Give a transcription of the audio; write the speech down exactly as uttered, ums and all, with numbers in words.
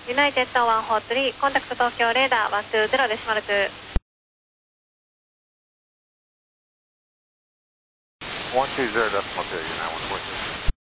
ユナイテッドワンフォースリー、コンタクト東京レーダーワンツーゼロデシマルツー。 ワンツーゼロデシマルツー、ユナイテッドワンフォースリー。